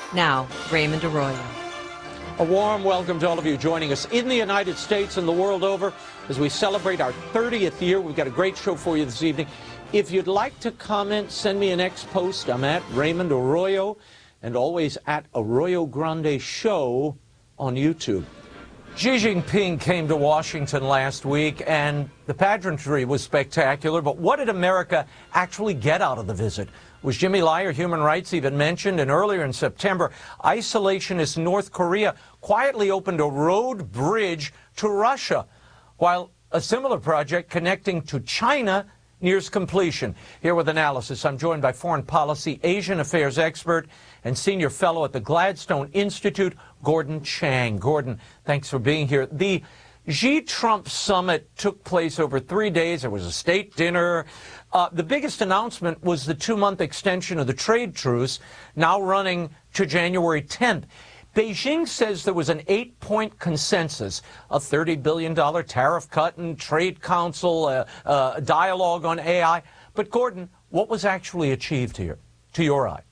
Now, Raymond Arroyo. A warm welcome to all of you joining us in the United States and the world over as we celebrate our 30th year. We've got a great show for you this evening. If you'd like to comment, send me an X post. I'm at Raymond Arroyo and always at Arroyo Grande Show on YouTube. Xi Jinping came to Washington last week, and the pageantry was spectacular. But what did America actually get out of the visit? Was Jimmy Lai, human rights, even mentioned? And earlier in September, isolationist North Korea quietly opened a road bridge to Russia, while a similar project connecting to China nears completion. Here with analysis, I'm joined by foreign policy Asian affairs expert and senior fellow at the Gladstone Institute, Gordon Chang. Gordon, thanks for being here. The Xi-Trump summit took place over 3 days. There was a state dinner. The biggest announcement was the 2-month extension of the trade truce, now running to January 10th. Beijing says there was an 8-point consensus, a $30 billion tariff cut and trade council, dialogue on AI. But, Gordon, what was actually achieved here, to your eye?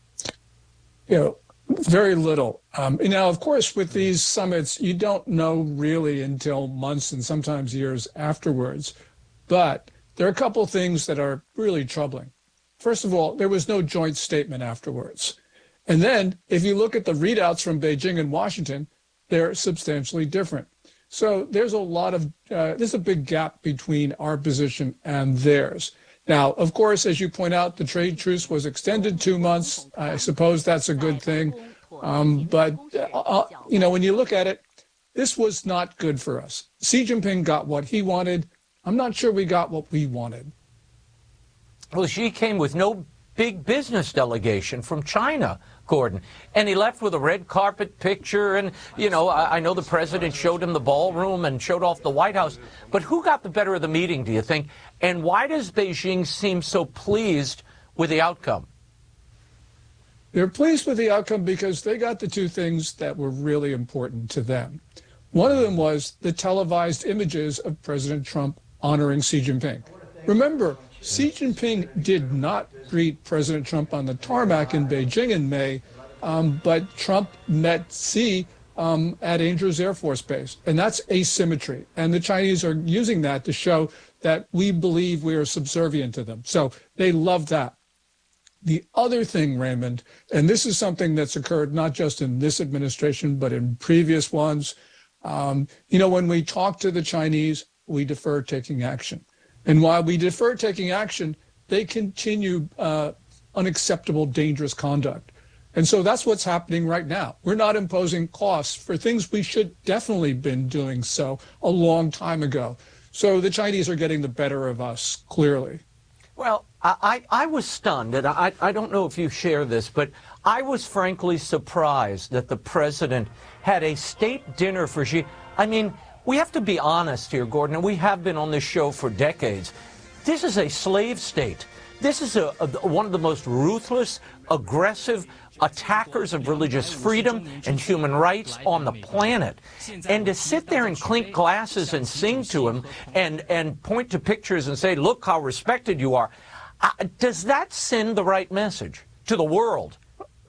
Very little. Now, of course, with these summits, you don't know really until months and sometimes years afterwards. But there are a couple of things that are really troubling. First of all, there was no joint statement afterwards. And then if you look at the readouts from Beijing and Washington, they're substantially different. So there's a big gap between our position and theirs. Now, of course, as you point out, the trade truce was extended 2 months. I suppose that's a good thing. But when you look at it, this was not good for us. Xi Jinping got what he wanted. I'm not sure we got what we wanted. Well, Xi came with no big business delegation from China, Gordon, and he left with a red carpet picture. And, I know the president showed him the ballroom and showed off the White House. But who got the better of the meeting, do you think? And why does Beijing seem so pleased with the outcome? They're pleased with the outcome because they got the two things that were really important to them. One of them was the televised images of President Trump honoring Xi Jinping. Remember, Xi Jinping did not greet President Trump on the tarmac in Beijing in May, but Trump met Xi at Andrews Air Force Base. And that's asymmetry. And the Chinese are using that to show that we believe we are subservient to them. So they love that. The other thing, Raymond, and this is something that's occurred not just in this administration, but in previous ones, when we talk to the Chinese, we defer taking action. And while we defer taking action, they continue unacceptable, dangerous conduct. And so that's what's happening right now. We're not imposing costs for things we should definitely been doing so a long time ago. So the Chinese are getting the better of us, clearly. Well, I was stunned, and I don't know if you share this, but I was frankly surprised that the president had a state dinner for Xi. I mean, we have to be honest here, Gordon, and we have been on this show for decades. This is a slave state. This is one of the most ruthless, aggressive attackers of religious freedom and human rights on the planet. And to sit there and clink glasses and sing to him and point to pictures and say, look how respected you are, does that send the right message to the world?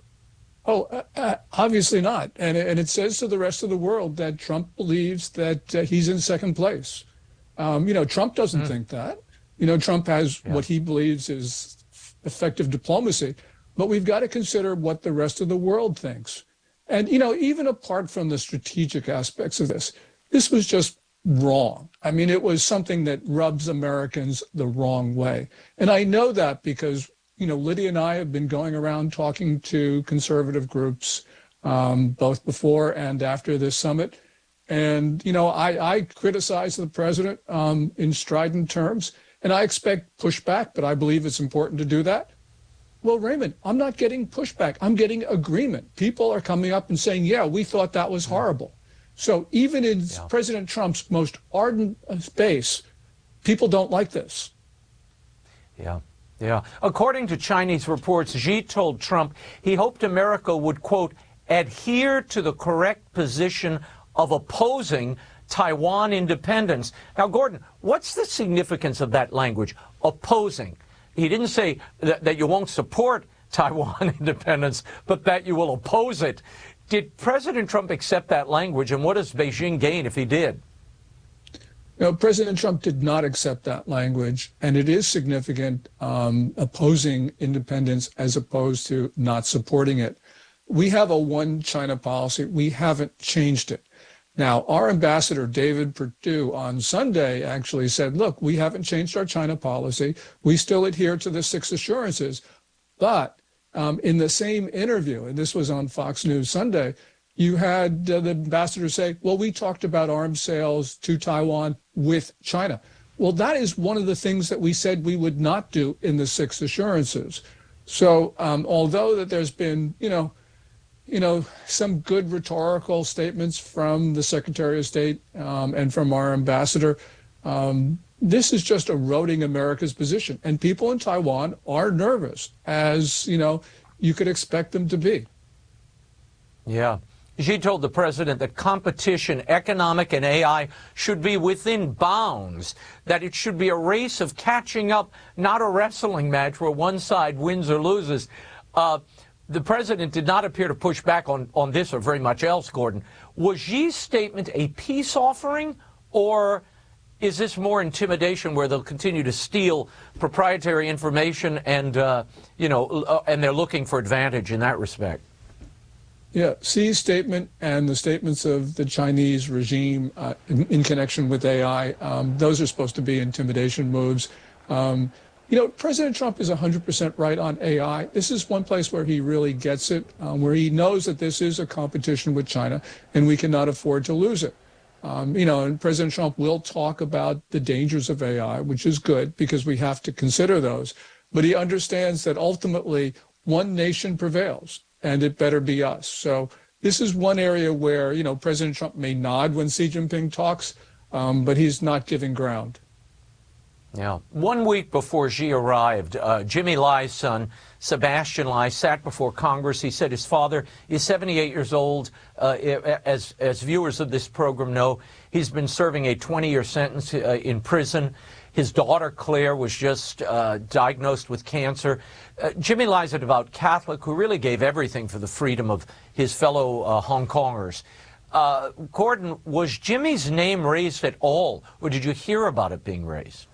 Oh, obviously not. And it says to the rest of the world that Trump believes that he's in second place. Trump doesn't think that. Trump has what he believes is effective diplomacy. But we've got to consider what the rest of the world thinks. And, even apart from the strategic aspects of this was just wrong. I mean, it was something that rubs Americans the wrong way. And I know that because Lydia and I have been going around talking to conservative groups, both before and after this summit. And, I criticize the president in strident terms, and I expect pushback, but I believe it's important to do that. Well, Raymond, I'm not getting pushback. I'm getting agreement. People are coming up and saying, yeah, we thought that was horrible. So even in President Trump's most ardent base, people don't like this. Yeah. According to Chinese reports, Xi told Trump he hoped America would, quote, adhere to the correct position of opposing Taiwan independence. Now, Gordon, what's the significance of that language, opposing? He didn't say that you won't support Taiwan independence, but that you will oppose it. Did President Trump accept that language, and what does Beijing gain if he did? No, President Trump did not accept that language, and it is significant opposing independence as opposed to not supporting it. We have a one China policy. We haven't changed it. Now, our ambassador, David Perdue, on Sunday actually said, look, we haven't changed our China policy. We still adhere to the 6 assurances. But in the same interview, and this was on Fox News Sunday, you had the ambassador say, well, we talked about arms sales to Taiwan with China. Well, that is one of the things that we said we would not do in the 6 assurances. So although that there's been, some good rhetorical statements from the Secretary of State and from our ambassador, this is just eroding America's position. And people in Taiwan are nervous, as, you could expect them to be. Yeah. Xi told the president that competition, economic and AI, should be within bounds, that it should be a race of catching up, not a wrestling match where one side wins or loses. The president did not appear to push back on this or very much else, Gordon. Was Xi's statement a peace offering, or is this more intimidation where they'll continue to steal proprietary information and, and they're looking for advantage in that respect? Yeah, Xi's statement and the statements of the Chinese regime in connection with AI, those are supposed to be intimidation moves. President Trump is 100% right on AI. This is one place where he really gets it, where he knows that this is a competition with China and we cannot afford to lose it. And President Trump will talk about the dangers of AI, which is good because we have to consider those. But he understands that ultimately one nation prevails, and it better be us. So this is one area where, President Trump may nod when Xi Jinping talks, but he's not giving ground. Yeah. 1 week before Xi arrived, Jimmy Lai's son, Sebastian Lai, sat before Congress. He said his father is 78 years old. As viewers of this program know, he's been serving a 20-year sentence in prison. His daughter, Claire, was just diagnosed with cancer. Jimmy Lai's a devout Catholic who really gave everything for the freedom of his fellow Hong Kongers. Gordon, was Jimmy's name raised at all, or did you hear about it being raised?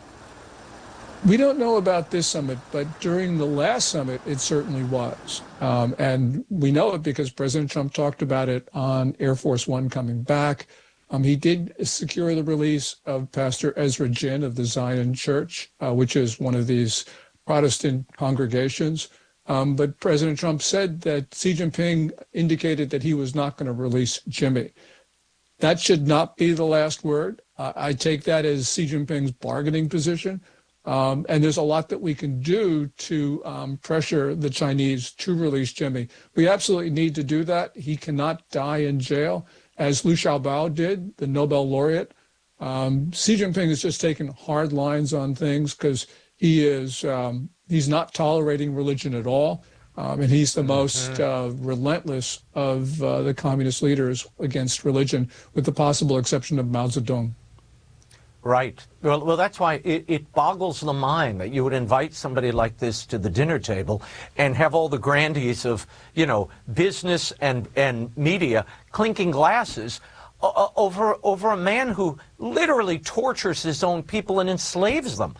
We don't know about this summit, but during the last summit, it certainly was. And we know it because President Trump talked about it on Air Force One coming back. He did secure the release of Pastor Ezra Jin of the Zion Church, which is one of these Protestant congregations. But President Trump said that Xi Jinping indicated that he was not going to release Jimmy. That should not be the last word. I take that as Xi Jinping's bargaining position. And there's a lot that we can do to pressure the Chinese to release Jimmy. We absolutely need to do that. He cannot die in jail, as Liu Xiaobo did, the Nobel laureate. Xi Jinping has just taken hard lines on things because he's not tolerating religion at all. And he's the most relentless of the communist leaders against religion, with the possible exception of Mao Zedong. Right. Well, that's why it boggles the mind that you would invite somebody like this to the dinner table and have all the grandees of, business and media clinking glasses over a man who literally tortures his own people and enslaves them.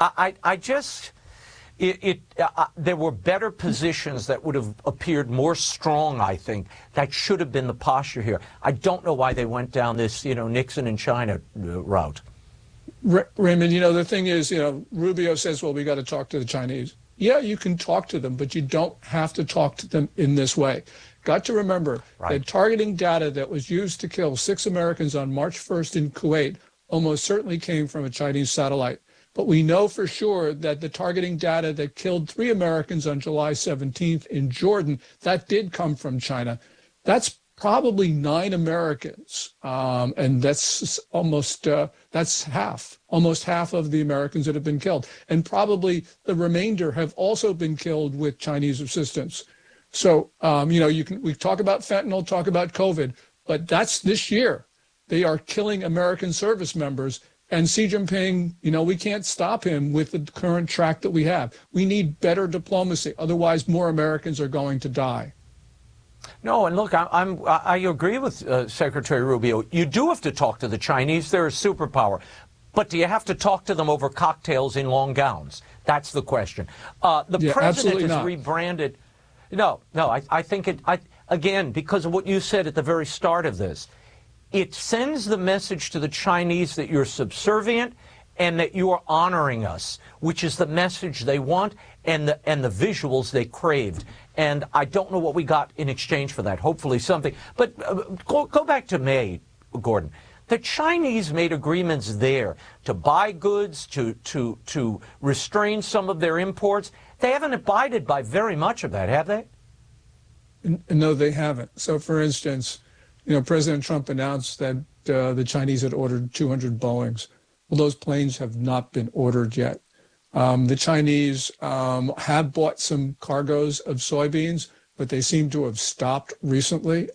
There were better positions that would have appeared more strong, I think. That should have been the posture here. I don't know why they went down this, Nixon and China route. Raymond, the thing is, Rubio says, well, we got to talk to the Chinese. Yeah, you can talk to them, but you don't have to talk to them in this way. Got to remember that targeting data that was used to kill 6 Americans on March 1st in Kuwait almost certainly came from a Chinese satellite. But we know for sure that the targeting data that killed 3 Americans on July 17th in Jordan, that did come from China. That's probably 9 Americans, and that's almost half of the Americans that have been killed. And probably the remainder have also been killed with Chinese assistance. So, we talk about fentanyl, talk about COVID, but that's this year. They are killing American service members. And Xi Jinping, we can't stop him with the current track that we have. We need better diplomacy. Otherwise, more Americans are going to die. No, and look, I agree with Secretary Rubio. You do have to talk to the Chinese. They're a superpower. But do you have to talk to them over cocktails in long gowns? That's the question. The president is rebranded. No, I think again, because of what you said at the very start of this, it sends the message to the Chinese that you're subservient and that you are honoring us, which is the message they want and the visuals they craved. And I don't know what we got in exchange for that. Hopefully something. But go back to May, Gordon. The Chinese made agreements there to buy goods, to restrain some of their imports. They haven't abided by very much of that, have they? No, they haven't. So, for instance, President Trump announced that the Chinese had ordered 200 Boeings. Well, those planes have not been ordered yet. The Chinese have bought some cargoes of soybeans, but they seem to have stopped recently.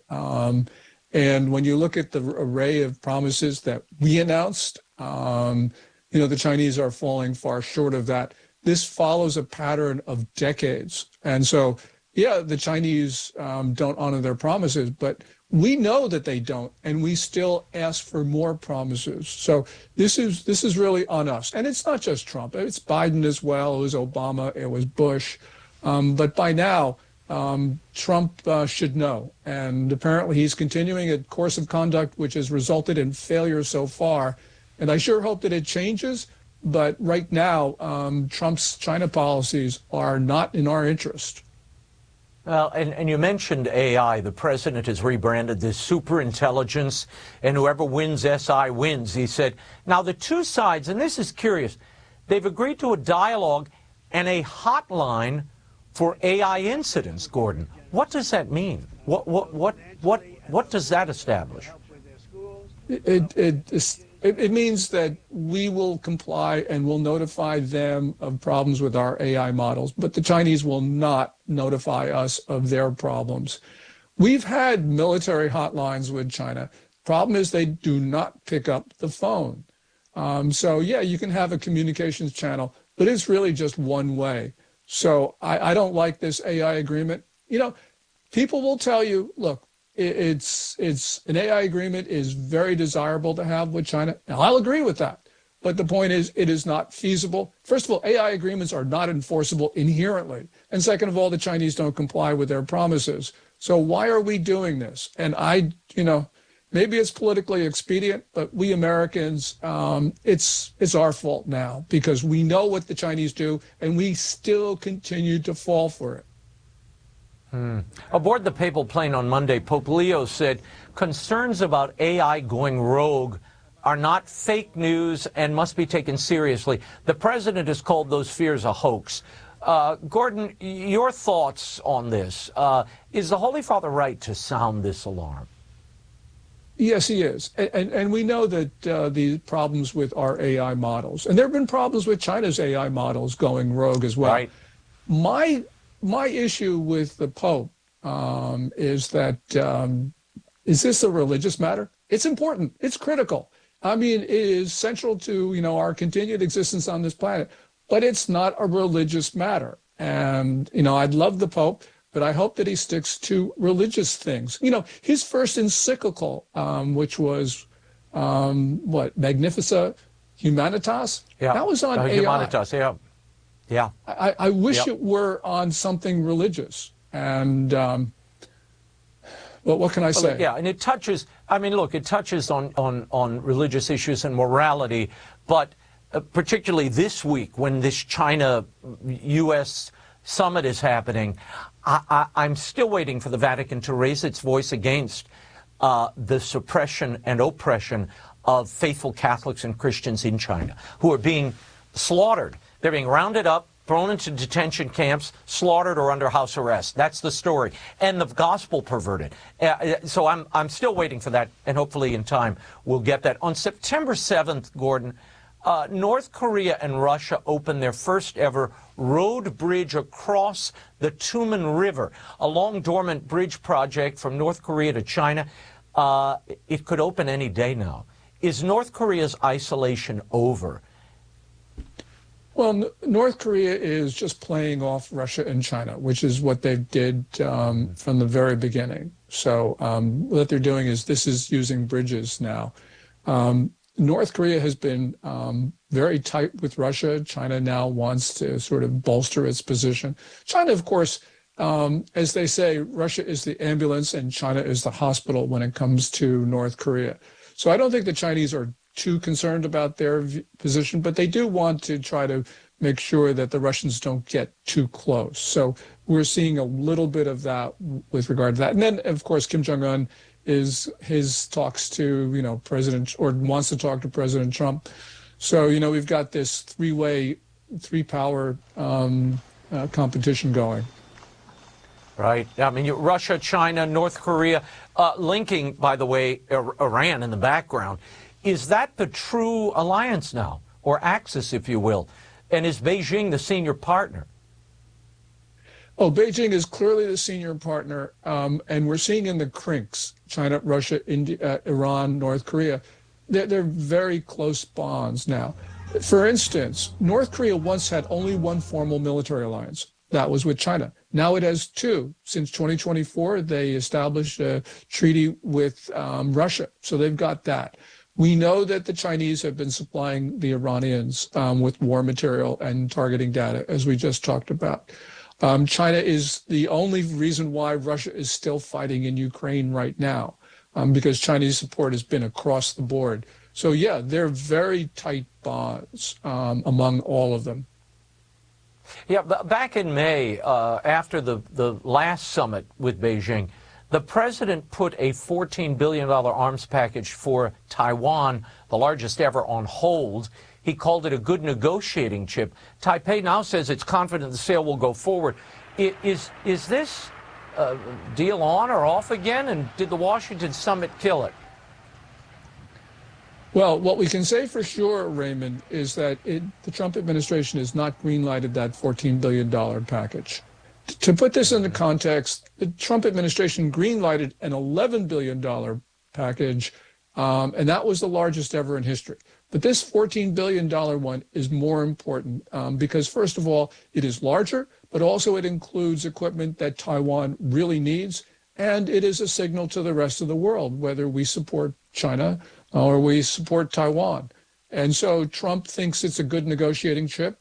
And when you look at the array of promises that we announced, the Chinese are falling far short of that. This follows a pattern of decades. And so, yeah, the Chinese don't honor their promises, but we know that they don't, and we still ask for more promises. So this is really on us. And it's not just Trump. It's Biden as well. It was Obama. It was Bush. But by now, Trump should know. And apparently he's continuing a course of conduct which has resulted in failure so far. And I sure hope that it changes. But right now, Trump's China policies are not in our interest. Well, and you mentioned AI. The president has rebranded this superintelligence, and whoever wins SI wins, he said. Now, the two sides, and this is curious, they've agreed to a dialogue and a hotline for AI incidents, Gordon. What does that mean? What does that establish? It means that we will comply and will notify them of problems with our AI models, but the Chinese will not notify us of their problems. We've had military hotlines with China. Problem is they do not pick up the phone. So, yeah, you can have a communications channel, but it's really just one way. So I don't like this AI agreement. People will tell you, look, it's an AI agreement is very desirable to have with China. Now, I'll agree with that. But the point is, it is not feasible. First of all, AI agreements are not enforceable inherently. And second of all, the Chinese don't comply with their promises. So why are we doing this? And maybe it's politically expedient, but we Americans, it's our fault now because we know what the Chinese do and we still continue to fall for it. Aboard the papal plane on Monday, Pope Leo said concerns about AI going rogue are not fake news and must be taken seriously. The president has called those fears a hoax. Gordon, your thoughts on this? Is the Holy Father right to sound this alarm? Yes, he is. And we know that the problems with our AI models, and there have been problems with China's AI models going rogue as well. Right. My issue with the Pope is that, is this a religious matter? It's important. It's critical. I mean, it is central to, our continued existence on this planet, but it's not a religious matter. And, I'd love the Pope, but I hope that he sticks to religious things. His first encyclical, which was, Magnifica Humanitas? Yeah. That was on AI. Humanitas, yeah. Yeah. I wish it were on something religious. And what can I say? Yeah, and it touches, it touches on religious issues and morality, but particularly this week when this China-U.S. summit is happening, I'm still waiting for the Vatican to raise its voice against the suppression and oppression of faithful Catholics and Christians in China who are being slaughtered. They're being rounded up, thrown into detention camps, slaughtered or under house arrest. That's the story. And the gospel perverted. So I'm still waiting for that, and hopefully in time we'll get that. On September 7th, Gordon, North Korea and Russia opened their first ever road bridge across the Tumen River, a long dormant bridge project from North Korea to China. It could open any day now. Is North Korea's isolation over? Well, North Korea is just playing off Russia and China, which is what they did from the very beginning. So what they're doing is this is using bridges now. North Korea has been very tight with Russia. China now wants to sort of bolster its position. China, of course, as they say, Russia is the ambulance and China is the hospital when it comes to North Korea. So I don't think the Chinese are too concerned about their position, but they do want to try to make sure that the Russians don't get too close. So we're seeing a little bit of that with regard to that. And then, of course, Kim Jong-un is his talks to, President, or wants to talk to President Trump. So, we've got this three-power competition going. Right. I mean, Russia, China, North Korea, linking, by the way, Iran in the background. Is that the true alliance now, or axis, if you will? And is Beijing the senior partner? Oh, Beijing is clearly the senior partner, and we're seeing in the CRINCs, China, Russia, India, Iran, North Korea, they're very close bonds now. For instance, North Korea once had only one formal military alliance. That was with China. Now it has two. Since 2024, they established a treaty with Russia, so they've got that. We know that the Chinese have been supplying the Iranians with war material and targeting data, as we just talked about. China is the only reason why Russia is still fighting in Ukraine right now, because Chinese support has been across the board. So, yeah, they're very tight bonds among all of them. Yeah, back in May, after the last summit with Beijing, the president put a $14 billion arms package for Taiwan, the largest ever, on hold. He called it a good negotiating chip. Taipei now says it's confident the sale will go forward. Is this deal on or off again? And did the Washington summit kill it? Well, what we can say for sure, Raymond, is that the Trump administration has not greenlighted that $14 billion package. To put this into context, the Trump administration greenlighted an $11 billion package, and that was the largest ever in history. But this $14 billion one is more important because, first of all, it is larger, but also it includes equipment that Taiwan really needs, and it is a signal to the rest of the world, whether we support China or we support Taiwan. And so Trump thinks it's a good negotiating chip.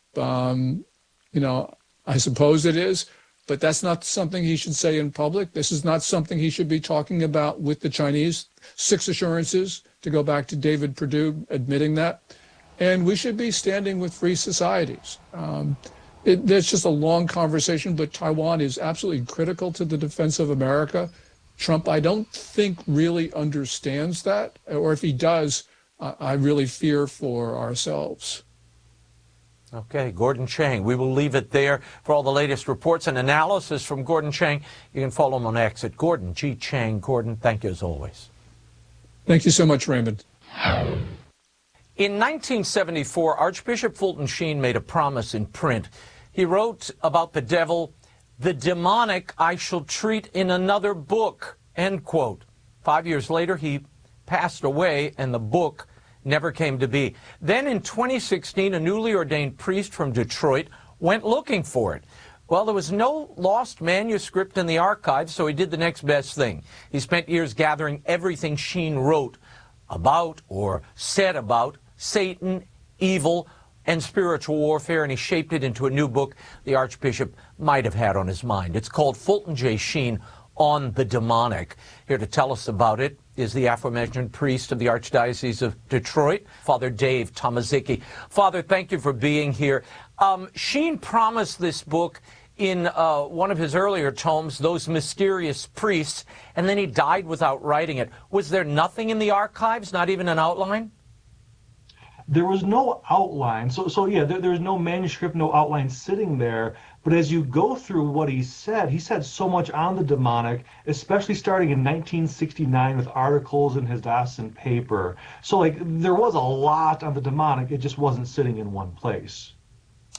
I suppose it is. But that's not something he should say in public. This is not something he should be talking about with the Chinese. 6 assurances, to go back to David Perdue admitting that. And we should be standing with free societies. There's just a long conversation, but Taiwan is absolutely critical to the defense of America. Trump, I don't think, really understands that. Or if he does, I really fear for ourselves. Okay, Gordon Chang. We will leave it there. For all the latest reports and analysis from Gordon Chang, you can follow him on X at Gordon G. Chang. Gordon, thank you as always. Thank you so much, Raymond. In 1974, Archbishop Fulton Sheen made a promise in print. He wrote about the devil, "The demonic I shall treat in another book," end quote. 5 years later, he passed away, and the book never came to be. Then in 2016, a newly ordained priest from Detroit went looking for it. Well, there was no lost manuscript in the archives, so he did the next best thing. He spent years gathering everything Sheen wrote about or said about Satan, evil, and spiritual warfare, and he shaped it into a new book the Archbishop might have had on his mind. It's called Fulton J. Sheen on the Demonic. Here to tell us about it is the aforementioned priest of the Archdiocese of Detroit, Father Dave Tomaszicki. Father, thank you for being here. Sheen promised this book in one of his earlier tomes, Those Mysterious Priests, and then he died without writing it. Was there nothing in the archives, not even an outline? There was no outline. So yeah, there's no manuscript, no outline sitting there. But as you go through what he said so much on the demonic, especially starting in 1969 with articles in his diocesan paper. So there was a lot on the demonic. It just wasn't sitting in one place.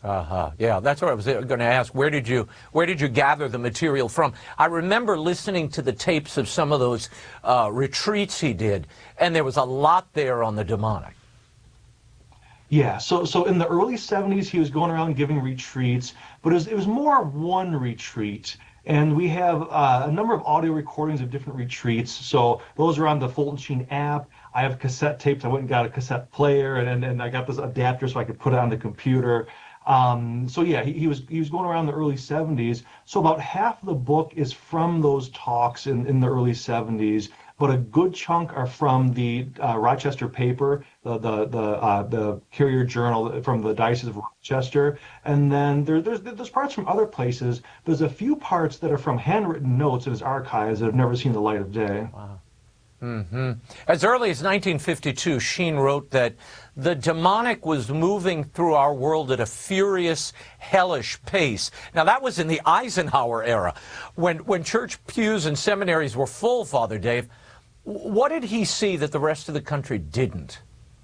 Yeah, that's what I was going to ask. Where did you gather the material from? I remember listening to the tapes of some of those retreats he did, and there was a lot there on the demonic. Yeah, so in the early 70s, he was going around giving retreats, but it was more one retreat. And we have a number of audio recordings of different retreats. So those are on the Fulton Sheen app. I have cassette tapes. I went and got a cassette player, and I got this adapter so I could put it on the computer. So yeah, he was going around the early 70s. So about half of the book is from those talks in the early 70s. But a good chunk are from the Rochester paper, the Courier Journal from the Diocese of Rochester, and then there's parts from other places. There's a few parts that are from handwritten notes in his archives that have never seen the light of day. Wow. Mm-hmm. As early as 1952, Sheen wrote that the demonic was moving through our world at a furious, hellish pace. Now, that was in the Eisenhower era, when church pews and seminaries were full, Father Dave. What did he see that the rest of the country didn't?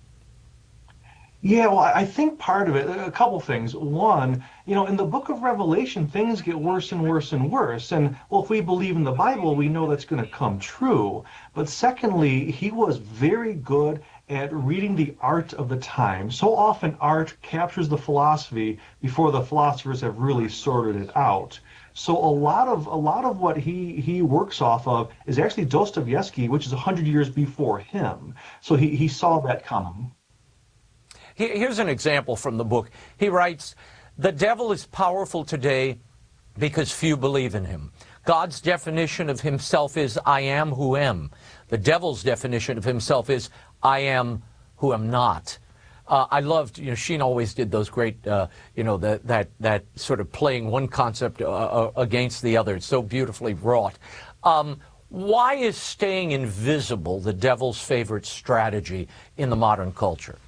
Yeah, well, I think part of it, a couple things. One, in the book of Revelation, things get worse and worse and worse. And, well, if we believe in the Bible, we know that's going to come true. But secondly, he was very good at reading the art of the time. So often art captures the philosophy before the philosophers have really sorted it out. So a lot of what he works off of is actually Dostoevsky, which is 100 years before him. So he saw that coming. Here's an example from the book. He writes, "The devil is powerful today because few believe in him. God's definition of himself is, I am who am. The devil's definition of himself is, I am who am not." I loved, Sheen always did those great, that sort of playing one concept against the other. It's so beautifully wrought. Why is staying invisible the devil's favorite strategy in the modern culture?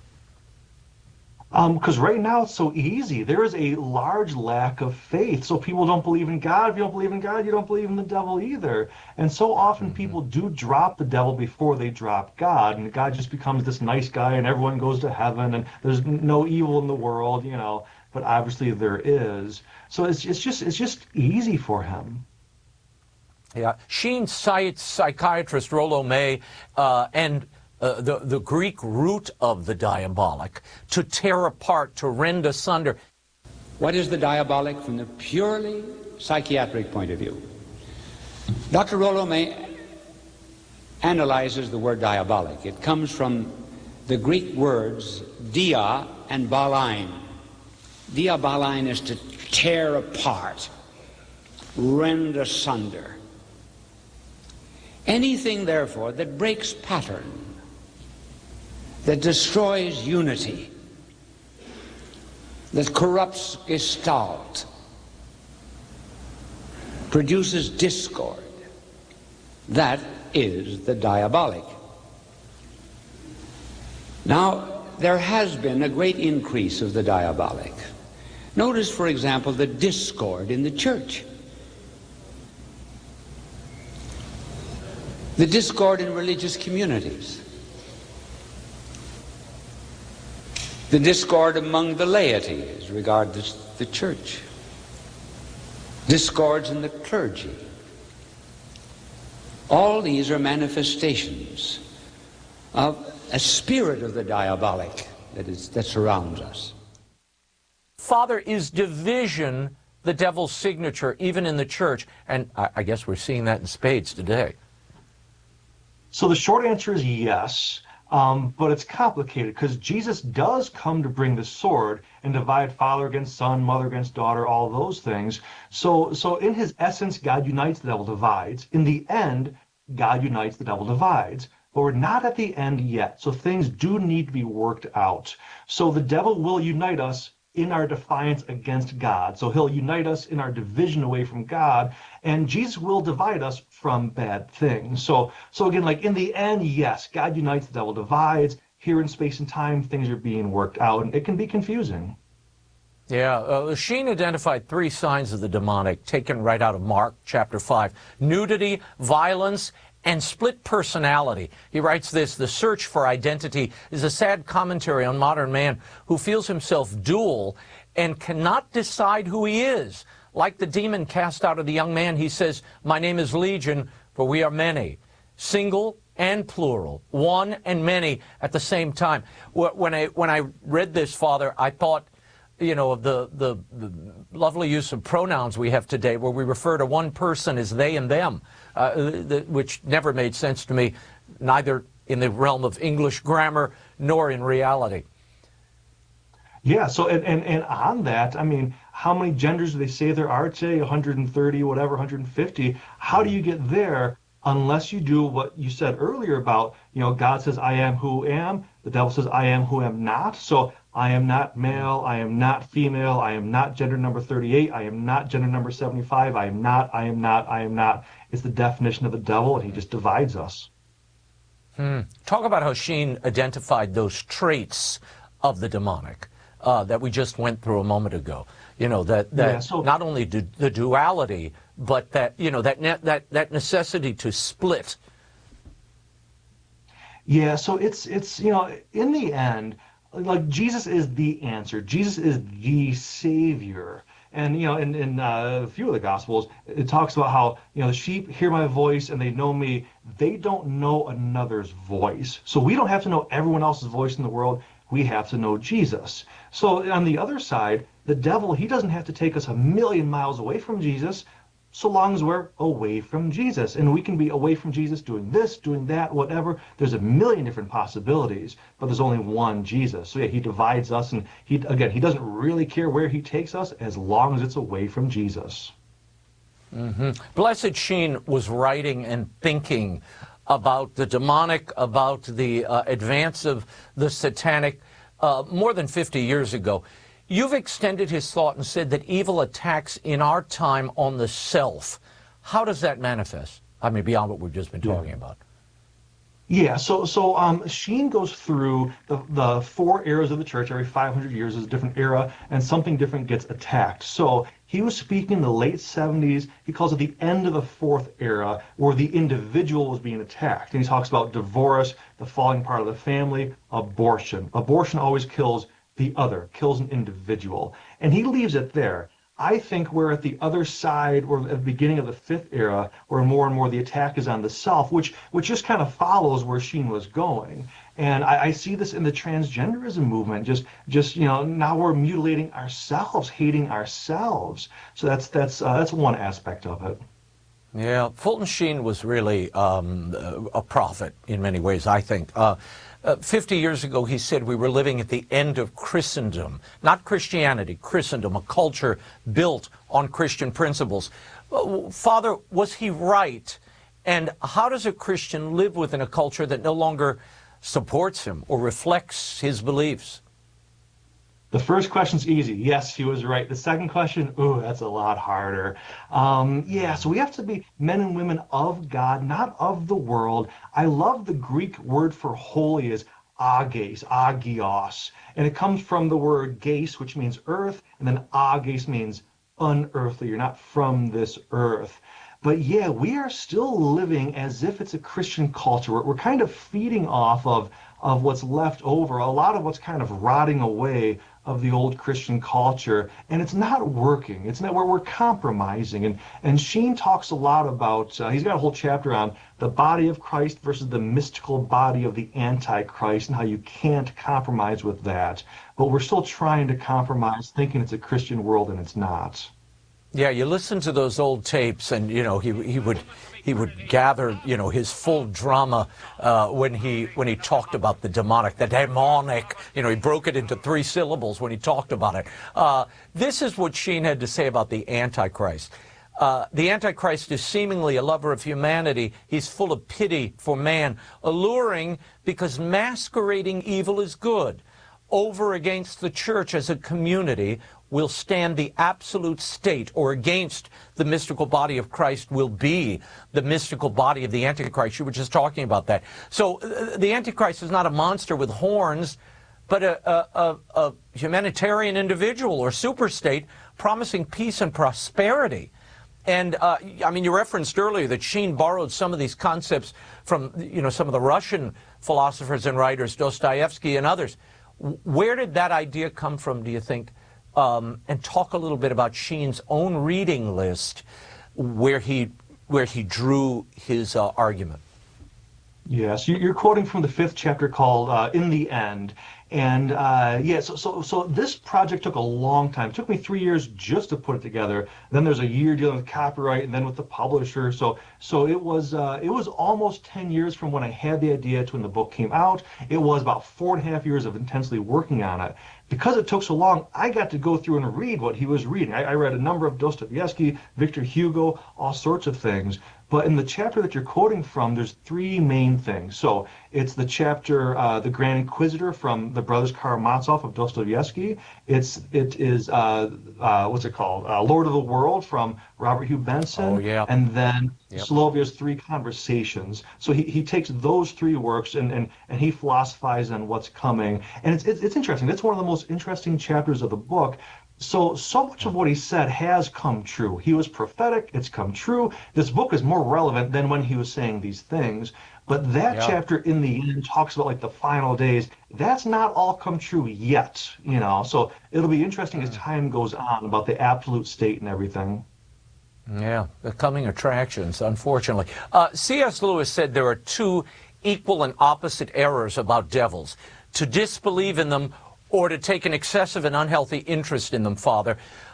Because right now it's so easy. There is a large lack of faith. So people don't believe in God. If you don't believe in God, you don't believe in the devil either. And so often people do drop the devil before they drop God. And God just becomes this nice guy and everyone goes to heaven and there's no evil in the world, but obviously there is. So it's just easy for him. Yeah. Sheen cites psychiatrist Rollo May and the Greek root of the diabolic, to tear apart, to rend asunder. What is the diabolic from the purely psychiatric point of view? Dr. Rollo May analyzes the word diabolic. It comes from the Greek words dia and balein. Dia balein is to tear apart, rend asunder. Anything, therefore, that breaks pattern, that destroys unity, that corrupts gestalt, produces discord, that is the diabolic. Now, there has been a great increase of the diabolic. Notice, for example, the discord in the church. The discord in religious communities. The discord among the laity as regards the church. Discords in the clergy. All these are manifestations of a spirit of the diabolic that surrounds us. Father, is division the devil's signature even in the church? And I guess we're seeing that in spades today. So the short answer is yes. But it's complicated because Jesus does come to bring the sword and divide father against son, mother against daughter, all those things. So in his essence, God unites, the devil divides. In the end, God unites, the devil divides. But we're not at the end yet. So things do need to be worked out. So the devil will unite us in our defiance against God. So he'll unite us in our division away from God, and Jesus will divide us from bad things. So again, like in the end, yes, God unites, the devil divides. Here in space and time, things are being worked out, and it can be confusing. Yeah, Sheen identified 3 signs of the demonic taken right out of Mark chapter 5. Nudity, violence, and split personality. He writes this: "The search for identity is a sad commentary on modern man who feels himself dual and cannot decide who he is. Like the demon cast out of the young man, he says, "My name is Legion, for we are many." Single and plural, one and many at the same time. When I read this, Father, I thought, of the lovely use of pronouns we have today, where we refer to one person as they and them, which never made sense to me, neither in the realm of English grammar nor in reality. Yeah, so and on that, I mean, how many genders do they say there are today? 130, whatever, 150. How do you get there unless you do what you said earlier about, God says, "I am who am." The devil says, "I am who am not." So I am not male, I am not female, I am not gender number 38, I am not gender number 75, I am not. It's the definition of the devil, and he just divides us. Talk about how Sheen identified those traits of the demonic that we just went through a moment ago. Not only the duality, but that necessity to split. Yeah, so it's in the end, like, Jesus is the answer. Jesus is the Savior. And in a few of the Gospels, it talks about how the sheep hear my voice and they know me. They don't know another's voice. So we don't have to know everyone else's voice in the world. We have to know Jesus. So on the other side, the devil, he doesn't have to take us a million miles away from Jesus, so long as we're away from Jesus. And we can be away from Jesus doing this, doing that, whatever. There's a million different possibilities, but there's only one Jesus. So yeah, he divides us, and he doesn't really care where he takes us as long as it's away from Jesus. Blessed Sheen was writing and thinking about the demonic, about the advance of the satanic more than 50 years ago. You've extended his thought and said that evil attacks in our time on the self. How does that manifest? I mean, beyond what we've just been talking about. Yeah, so Sheen goes through the 4 eras of the church. Every 500 years is a different era, and something different gets attacked. So he was speaking in the late 70s. He calls it the end of the 4th era, where the individual was being attacked. And he talks about divorce, the falling part of the family, abortion. Abortion always kills the other, kills an individual. And he leaves it there. I think we're at the other side, or at the beginning of the 5th era, where more and more the attack is on the self, which just kind of follows where Sheen was going. And I see this in the transgenderism movement. Just now we're mutilating ourselves, hating ourselves. So that's one aspect of it. Yeah, Fulton Sheen was really a prophet in many ways, I think. 50 years ago, he said we were living at the end of Christendom, not Christianity, Christendom, a culture built on Christian principles. Father, was he right? And how does a Christian live within a culture that no longer supports him or reflects his beliefs? The first question's easy. Yes, he was right. The second question, ooh, that's a lot harder. So we have to be men and women of God, not of the world. I love the Greek word for holy is ages, agios. And it comes from the word geis, which means earth, and then ages means unearthly. You're not from this earth. But yeah, we are still living as if it's a Christian culture. We're kind of feeding off of what's left over, a lot of what's kind of rotting away of the old Christian culture, and it's not working. It's not where we're compromising. And Sheen talks a lot about, he's got a whole chapter on the body of Christ versus the mystical body of the Antichrist, and how you can't compromise with that. But we're still trying to compromise, thinking it's a Christian world, and it's not. Yeah, you listen to those old tapes, and he would gather his full drama when he talked about the demonic, the demonic. He broke it into 3 syllables when he talked about it. This is what Sheen had to say about the Antichrist. The Antichrist is seemingly a lover of humanity. He's full of pity for man, alluring because masquerading evil is good. Over against the church as a community will stand the absolute state, or against the mystical body of Christ will be the mystical body of the Antichrist. You were just talking about that. So the Antichrist is not a monster with horns, but a humanitarian individual or superstate promising peace and prosperity. And you referenced earlier that Sheen borrowed some of these concepts from some of the Russian philosophers and writers, Dostoevsky and others. Where did that idea come from, do you think, and talk a little bit about Sheen's own reading list where he drew his argument. Yes, you're quoting from the 5th chapter called In the End. And yeah, so this project took a long time. It took me 3 years just to put it together. Then there's a year dealing with copyright, and then with the publisher. So it was almost 10 years from when I had the idea to when the book came out. It was about 4.5 years of intensely working on it. Because it took so long, I got to go through and read what he was reading. I read a number of Dostoevsky, Victor Hugo, all sorts of things. But in the chapter that you're quoting from, there's 3 main things. So it's the chapter, The Grand Inquisitor from the Brothers Karamazov of Dostoevsky. It is what's it called? Lord of the World from Robert Hugh Benson. Oh, yeah. And then Solovia's 3 Conversations. So he takes those 3 works and he philosophizes on what's coming. And it's interesting. That's one of the most interesting chapters of the book. So much of what he said has come true. He was prophetic. It's come true. This book is more relevant than when he was saying these things. But that chapter in the end talks about like the final days. That's not all come true yet, you know. So it'll be interesting as time goes on about the absolute state and everything. Yeah, the coming attractions, unfortunately. C.S. Lewis said there are 2 equal and opposite errors about devils: to disbelieve in them or to take an excessive and unhealthy interest in them, Father.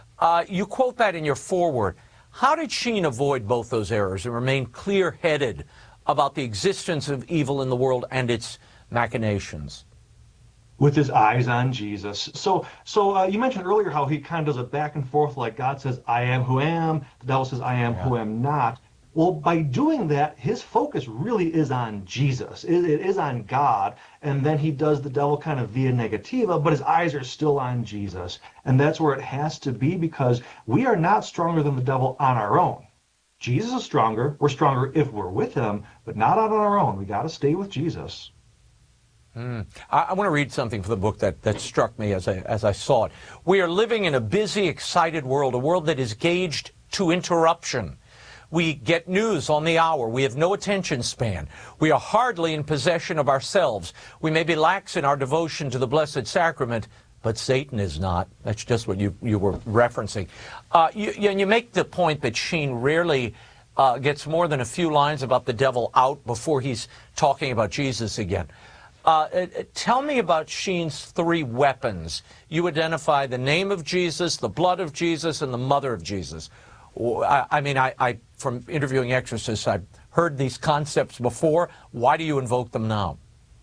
You quote that in your foreword. How did Sheen avoid both those errors and remain clear-headed about the existence of evil in the world and its machinations? With his eyes on Jesus. So you mentioned earlier how he kind of does a back and forth, like God says, I am who am, the devil says, I am who am not. Well, by doing that, his focus really is on Jesus. It is on God. And then he does the devil kind of via negativa, but his eyes are still on Jesus. And that's where it has to be, because we are not stronger than the devil on our own. Jesus is stronger. We're stronger if we're with him, but not on our own. We got to stay with Jesus. I want to read something from the book that struck me as I saw it. We are living in a busy, excited world, a world that is gauged to interruption. We get news on the hour. We have no attention span. We are hardly in possession of ourselves. We may be lax in our devotion to the Blessed Sacrament, but Satan is not. That's just what you were referencing. You make the point that Sheen rarely gets more than a few lines about the devil out before he's talking about Jesus again. Tell me about Sheen's 3 weapons. You identify the name of Jesus, the blood of Jesus, and the mother of Jesus. I mean, from interviewing exorcists, I've heard these concepts before. Why do you invoke them now?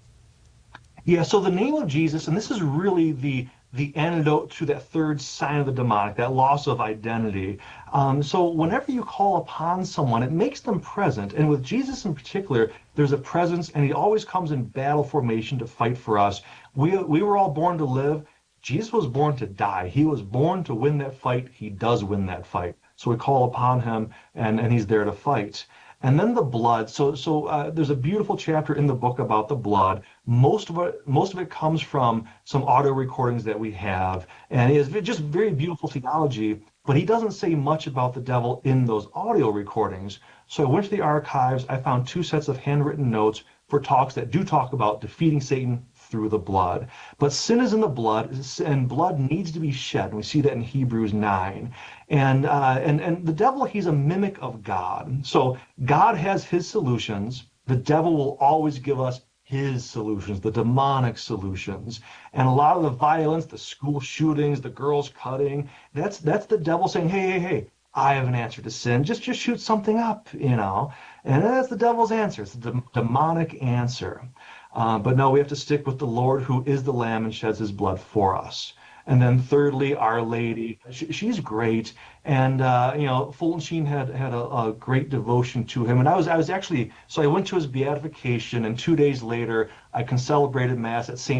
Yeah, so the name of Jesus, and this is really the antidote to that 3rd sign of the demonic, that loss of identity. So whenever you call upon someone, it makes them present. And with Jesus in particular, there's a presence, and he always comes in battle formation to fight for us. We were all born to live. Jesus was born to die. He was born to win that fight. He does win that fight. So we call upon him, and he's there to fight. And then the blood. So there's a beautiful chapter in the book about the blood. Most of it comes from some audio recordings that we have, and it is just very beautiful theology. But he doesn't say much about the devil in those audio recordings. So I went to the archives. I found 2 sets of handwritten notes for talks that do talk about defeating Satan through the blood. But sin is in the blood, and blood needs to be shed. And we see that in Hebrews 9. And the devil, he's a mimic of God. So God has his solutions. The devil will always give us his solutions, the demonic solutions. And a lot of the violence, the school shootings, the girls cutting, that's the devil saying, hey, I have an answer to sin. Just shoot something up, you know. And that's the devil's answer. It's the demonic answer. But no, we have to stick with the Lord, who is the Lamb and sheds his blood for us. And then thirdly, Our Lady. She's great. And, Fulton Sheen had a great devotion to him. And I was actually, so I went to his beatification, and 2 days later, I celebrated Mass at St.